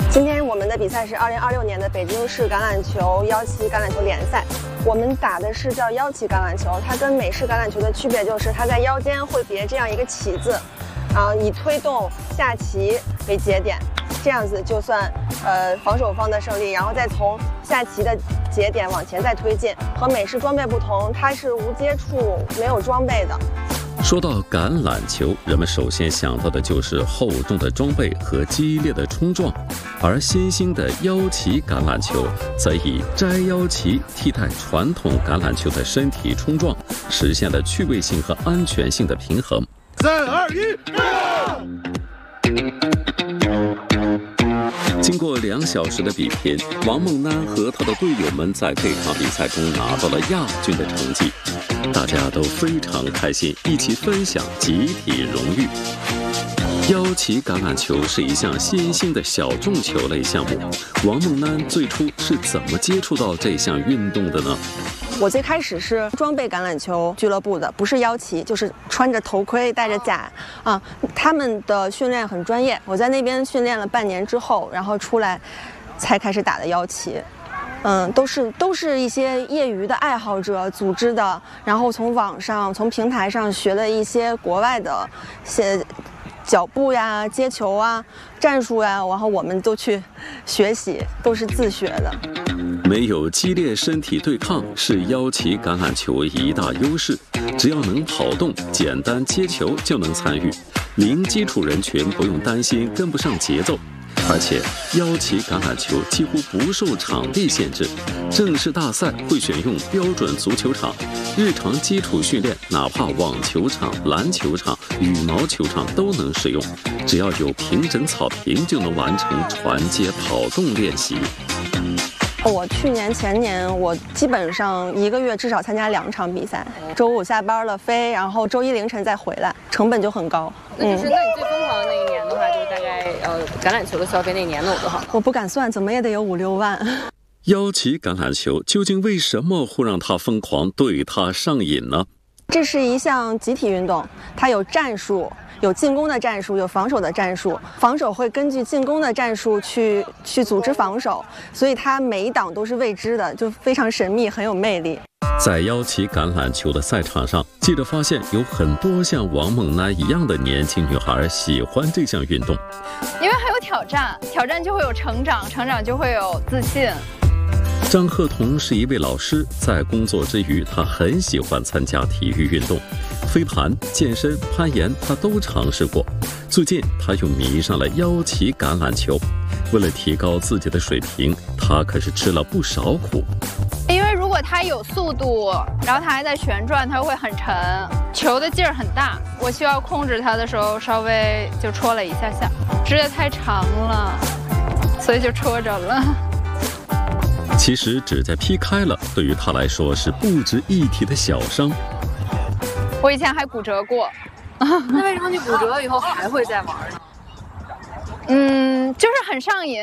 今天我们的比赛是2026年的北京市橄榄球腰旗橄榄球联赛，我们打的是叫腰旗橄榄球，它跟美式橄榄球的区别就是它在腰间会别这样一个旗字，然后以推动下旗为节点，这样子就算防守方的胜利，然后再从下旗的节点往前再推进。和美式装备不同，它是无接触、没有装备的。 说到橄榄球，人们首先想到的就是厚重的装备和激烈的冲撞，而新兴的腰旗橄榄球则以摘腰旗替代传统橄榄球的身体冲撞，实现了趣味性和安全性的平衡。 3、2、1， 经过2小时的比拼，王梦楠和他的队友们在这场比赛中拿到了亚军的成绩，大家都非常开心，一起分享集体荣誉。腰旗橄榄球是一项新兴的小众球类项目，王梦楠最初是怎么接触到这项运动的呢？ 我最开始是装备橄榄球俱乐部的，不是腰旗，就是穿着头盔戴着甲啊。他们的训练很专业，我在那边训练了半年之后，然后出来才开始打的腰旗。都是一些业余的爱好者组织的，然后从网上从平台上学了一些国外的些脚步呀、接球啊、战术呀，然后我们都去学习，都是自学的。 没有激烈身体对抗是腰旗橄榄球一大优势，只要能跑动，简单接球就能参与，零基础人群不用担心跟不上节奏。而且腰旗橄榄球几乎不受场地限制，正式大赛会选用标准足球场，日常基础训练哪怕网球场、篮球场、羽毛球场都能使用，只要有平整草坪就能完成传接跑动练习。 我去年前年我基本上1个月至少参加2场比赛，周5下班了飞，然后周1凌晨再回来，成本就很高。 那你最疯狂的那一年的话，就是大概橄榄球的消费那年能有多少？ 我不敢算，怎么也得有5、6万。 腰旗橄榄球究竟为什么会让他疯狂，对他上瘾呢？ 这是一项集体运动，它有战术。有进攻的战术，有防守的战术，防守会根据进攻的战术去组织防守，所以它每一档都是未知的，就非常神秘，很有魅力。 在腰旗橄榄球的赛场上，记者发现有很多像王梦楠一样的年轻女孩喜欢这项运动， 因为还有挑战，挑战就会有成长，成长就会有自信。 张鹤彤是一位老师，在工作之余，他很喜欢参加体育运动，飞盘、健身、攀岩，他都尝试过。最近，他又迷上了腰旗橄榄球。为了提高自己的水平，他可是吃了不少苦。 因为如果它有速度，然后它还在旋转，它会很沉，球的劲儿很大。我需要控制它的时候，稍微就戳了一下下，指甲太长了，所以就戳着了。 其实指甲劈开了，对于他来说是不值一提的小伤。 我以前还骨折过。 那为什么你骨折以后还会再玩呢？ 就是很上瘾。